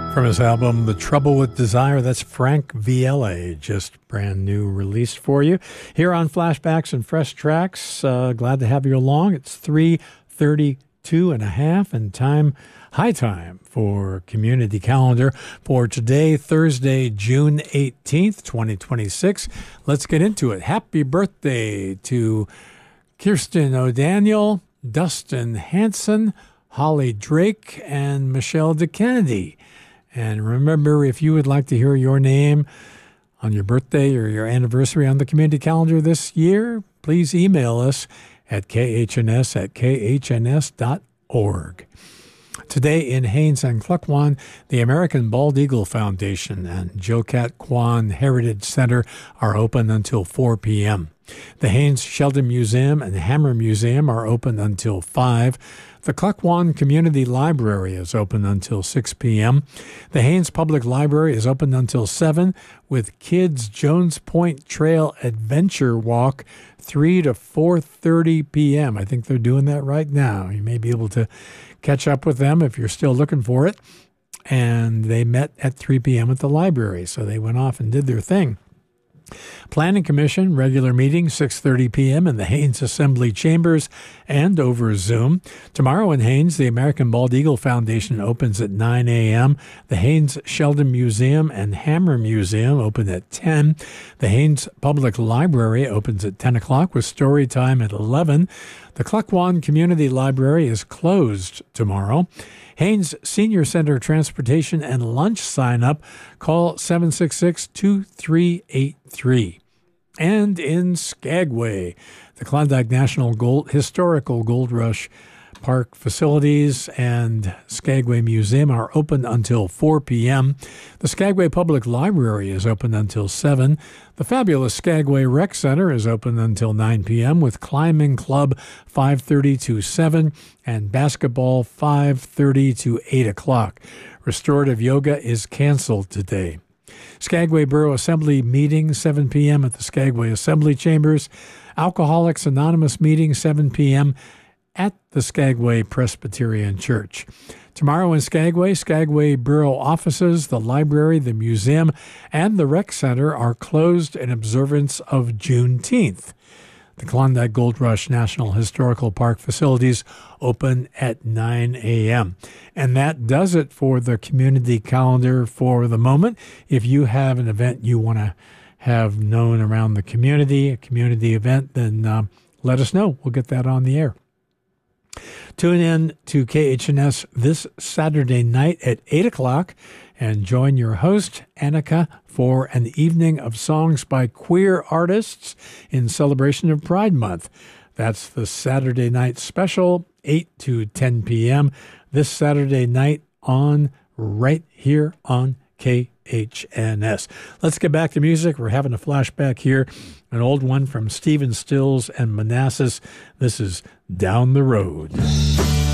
From his album, The Trouble with Desire, that's Frank Vielle, just brand new release for you. Here on Flashbacks and Fresh Tracks, glad to have you along. It's 3:32 and a half, and high time for Community Calendar for today, Thursday, June 18th, 2026. Let's get into it. Happy birthday to Kirsten O'Daniel, Dustin Hanson, Holly Drake, and Michelle DeKennedy. And remember, if you would like to hear your name on your birthday or your anniversary on the community calendar this year, please email us at khns@khns.org. Today in Haines and Klukwan, the American Bald Eagle Foundation and Jocat Kwan Heritage Center are open until 4 p.m. The Haines Sheldon Museum and Hammer Museum are open until 5. The Klukwan Community Library is open until 6 p.m. The Haines Public Library is open until 7, with Kids Jones Point Trail Adventure Walk 3 to 4:30 p.m. I think they're doing that right now. You may be able to catch up with them if you're still looking for it. And they met at 3 p.m. at the library, so they went off and did their thing. Planning Commission, regular meeting, 6:30 p.m. in the Haines Assembly Chambers and over Zoom. Tomorrow in Haines, the American Bald Eagle Foundation opens at 9 a.m. The Haines Sheldon Museum and Hammer Museum open at 10. The Haines Public Library opens at 10 o'clock with story time at 11. The Klukwan Community Library is closed tomorrow. Haines Senior Center Transportation and Lunch sign-up. Call 766-2383. And in Skagway, the Klondike National Historical Gold Rush Park facilities and Skagway Museum are open until 4 p.m. The Skagway Public Library is open until 7. The fabulous Skagway Rec Center is open until 9 p.m. with Climbing Club 5:30 to 7 and basketball 5:30 to 8 o'clock. Restorative yoga is canceled today. Skagway Borough Assembly meeting 7 p.m. at the Skagway Assembly Chambers. Alcoholics Anonymous meeting 7 p.m. at the Skagway Presbyterian Church. Tomorrow in Skagway, Skagway Borough offices, the library, the museum, and the rec center are closed in observance of Juneteenth. The Klondike Gold Rush National Historical Park facilities open at 9 a.m. And that does it for the community calendar for the moment. If you have an event you want to have known around the community, a community event, then let us know. We'll get that on the air. Tune in to KHNS this Saturday night at 8 o'clock and join your host, Annika, for an evening of songs by queer artists in celebration of Pride Month. That's the Saturday night special, 8 to 10 p.m. this Saturday night on right here on KHNS. Let's get back to music. We're having a flashback here, an old one from Stephen Stills and Manassas. This is Down the Road.